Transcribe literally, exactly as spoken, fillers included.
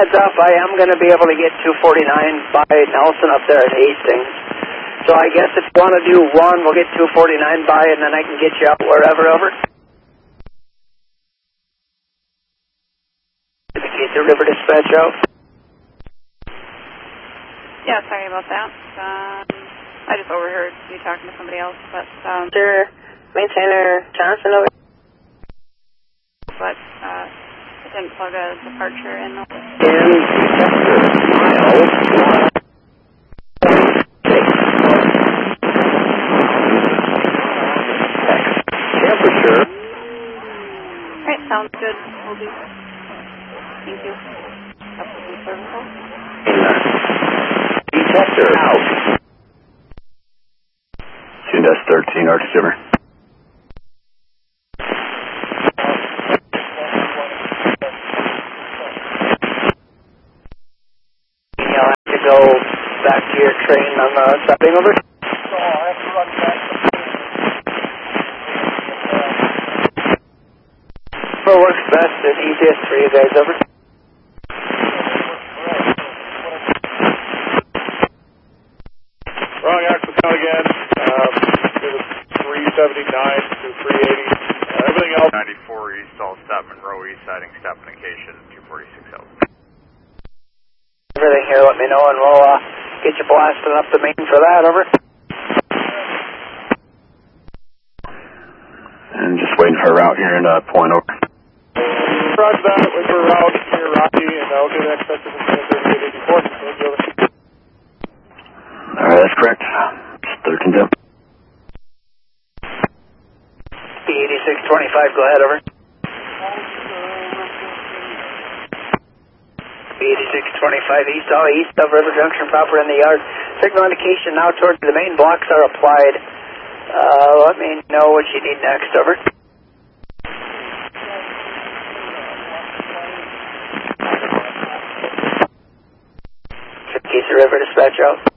heads up, I am going to be able to get two forty-nine by Nelson up there at Hastings. So I guess if you want to do one, we'll get two forty-nine by, and then I can get you out wherever, over. Get the river dispatch out. Yeah, sorry about that. Um, I just overheard you talking to somebody else, but um, Sure, Maintainer Johnson over. But uh, I didn't plug a departure in. In mile. Temperature. All right, sounds good. We'll do. Thank you. Upcoming service. Detector out. Tune S thirteen, Arch River. You'll have to go back to your train on the stopping, over. So I have to run back. What works best and easiest for you guys, over? Wrong axle count again. Um, it was three seventy-nine to three eighty. Uh, everything else. ninety-four east, all stop Monroe east, siding stop indication two forty-six out. Everything here, let me know, and we'll uh, get you blasting up the main for that, over. And just waiting for a route here in uh, Point, over. Roger that. Wait for a route near Rocky, and I'll get an expected in thirty-eight eighty-four. Thank you, over. All right, that's correct. thirteen down. B eighty-six twenty-five, go ahead, over. B eighty-six twenty-five east, all east of River Junction, proper in the yard. Signal indication now towards the main blocks are applied. Uh, let me know what you need next, over. Case of River dispatch out.